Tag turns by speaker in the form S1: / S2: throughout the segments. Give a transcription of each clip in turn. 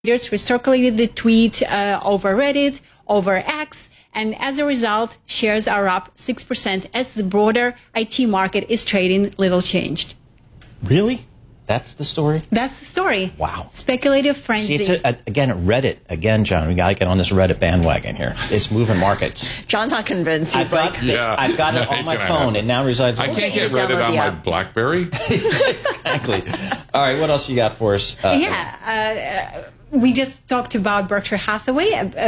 S1: Readers recirculated the tweet over Reddit, over X, and as a result, shares are up 6% as the broader IT market is trading little changed.
S2: Really? That's the story?
S1: That's the story.
S2: Wow.
S1: Speculative frenzy.
S2: See, it's again, Reddit. Again, John, we got to get on this Reddit bandwagon here. It's moving markets.
S3: John's not convinced. He's
S2: I've got it on my phone. It now resides on
S4: I can't get Reddit on my BlackBerry.
S2: Exactly. All right, what else you got for us?
S1: We just talked about Berkshire Hathaway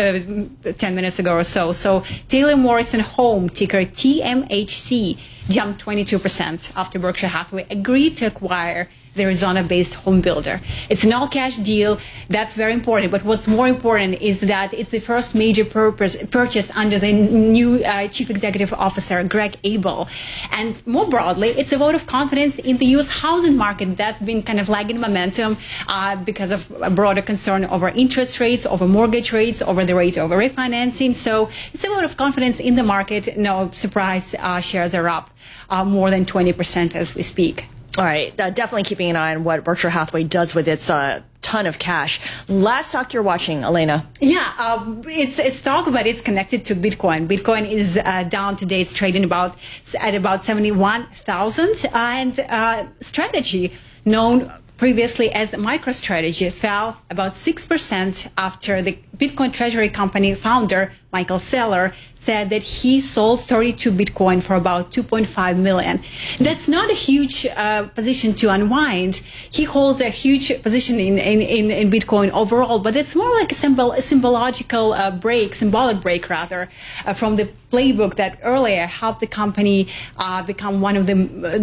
S1: 10 minutes ago or so. So Taylor Morrison Home, ticker TMHC, jumped 22% after Berkshire Hathaway agreed to acquire the Arizona-based home builder. It's an all-cash deal. That's very important. But what's more important is that it's the first major purchase under the new Chief Executive Officer, Greg Abel. And more broadly, it's a vote of confidence in the U.S. housing market that's been kind of lagging momentum because of a broader concern over interest rates, over mortgage rates, over the rate of refinancing. So it's a vote of confidence in the market. No surprise, shares are up more than 20% as we speak.
S3: All right, definitely keeping an eye on what Berkshire Hathaway does with its ton of cash. Last stock you're watching, Elena.
S1: Yeah, it's stock, but it's connected to Bitcoin. Bitcoin is down today. It's trading at about 71,000. And Strategy, known previously as MicroStrategy, fell about 6% after the Bitcoin treasury company founder, Michael Saylor, said that he sold 32 Bitcoin for about $2.5 million. That's not a huge position to unwind. He holds a huge position in Bitcoin overall, but it's more like a symbolic break from the playbook that earlier helped the company become one of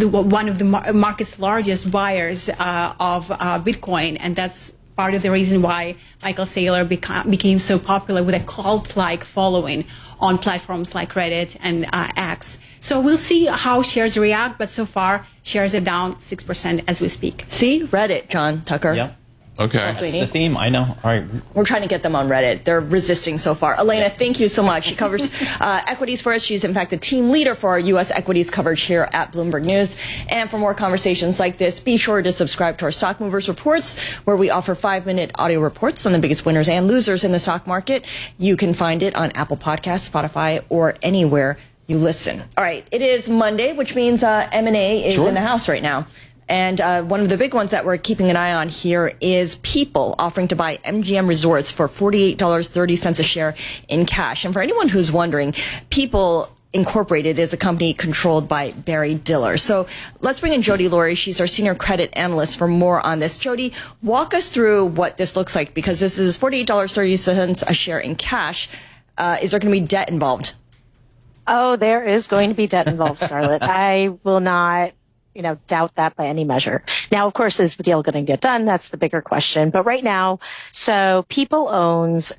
S1: the market's largest buyers of Bitcoin, and that's part of the reason why Michael Saylor became so popular with a cult-like following on platforms like Reddit and X. So we'll see how shares react, but so far shares are down 6% as we speak.
S3: See? Reddit, John Tucker.
S2: Yep.
S4: Okay.
S2: That's the theme. I know. All right.
S3: We're trying to get them on Reddit. They're resisting so far. Elena, thank you so much. She covers equities for us. She's, in fact, the team leader for our U.S. equities coverage here at Bloomberg News. And for more conversations like this, be sure to subscribe to our Stock Movers Reports, where we offer 5-minute audio reports on the biggest winners and losers in the stock market. You can find it on Apple Podcasts, Spotify, or anywhere you listen. All right. It is Monday, which means M&A is in the house right now. And one of the big ones that we're keeping an eye on here is People offering to buy MGM Resorts for $48.30 a share in cash. And for anyone who's wondering, People Incorporated is a company controlled by Barry Diller. So let's bring in Jody Laurie. She's our senior credit analyst for more on this. Jody, walk us through what this looks like, because this is $48.30 a share in cash. Is there going to be debt involved?
S5: Oh, there is going to be debt involved, Scarlett. I will not doubt that by any measure. Now, of course, is the deal going to get done? That's the bigger question. But right now, so People owns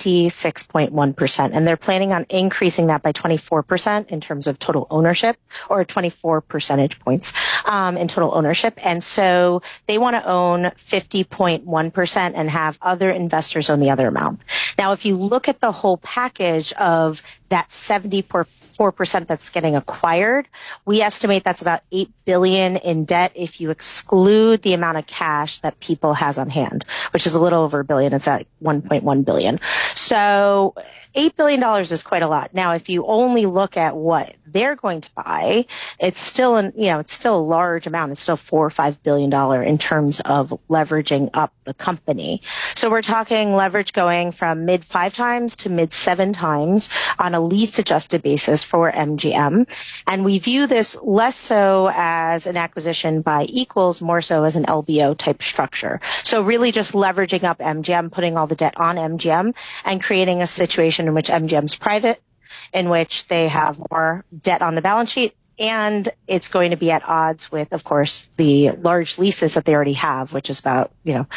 S5: 26.1%, and they're planning on increasing that by 24% in terms of total ownership, or 24 percentage points in total ownership. And so they want to own 50.1% and have other investors own the other amount. Now, if you look at the whole package of that 74% that's getting acquired, we estimate that's about $8 billion in debt if you exclude the amount of cash that People has on hand, which is a little over $1 billion. It's at $1.1 billion. So $8 billion is quite a lot. Now, if you only look at what they're going to buy, it's still it's still a large amount. It's still $4 or $5 billion in terms of leveraging up the company. So we're talking leverage going from mid 5 times to mid 7 times on a least adjusted basis for MGM. And we view this less so as an acquisition by equals, more so as an LBO type structure. So really just leveraging up MGM, putting all the debt on MGM, and creating a situation in which MGM's private, in which they have more debt on the balance sheet, and it's going to be at odds with, of course, the large leases that they already have, which is about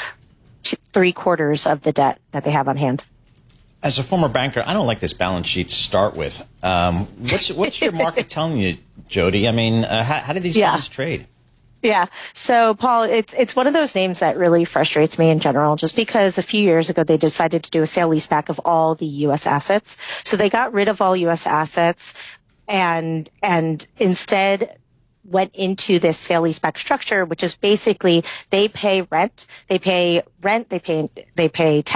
S5: 3/4 of the debt that they have on hand.
S2: As a former banker, I don't like this balance sheet to start with. What's your market telling you, Jody? I mean, how do these bonds trade?
S5: Yeah. So, Paul, it's one of those names that really frustrates me in general, just because a few years ago they decided to do a sale leaseback of all the U.S. assets. So they got rid of all U.S. assets and instead went into this sale-leaseback structure, which is basically they pay rent, they pay